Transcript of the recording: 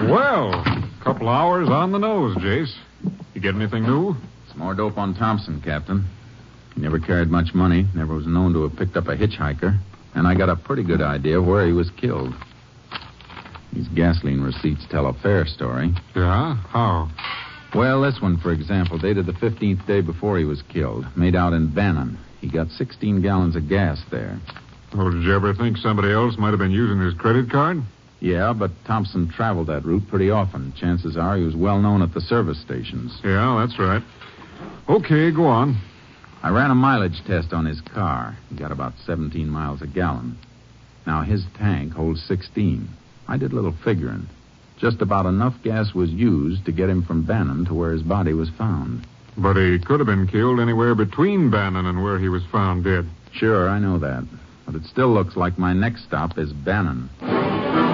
Well, couple hours on the nose, Jace. You get anything new? It's more dope on Thompson, Captain. He never carried much money, never was known to have picked up a hitchhiker, and I got a pretty good idea of where he was killed. These gasoline receipts tell a fair story. Yeah? How? Well, this one, for example, dated the 15th day before he was killed, made out in Bannon. He got 16 gallons of gas there. Oh, did you ever think somebody else might have been using his credit card? Yeah, but Thompson traveled that route pretty often. Chances are he was well known at the service stations. Yeah, that's right. Okay, go on. I ran a mileage test on his car. He got about 17 miles a gallon. Now, his tank holds 16. I did a little figuring. Just about enough gas was used to get him from Bannon to where his body was found. But he could have been killed anywhere between Bannon and where he was found dead. Sure, I know that. But it still looks like my next stop is Bannon.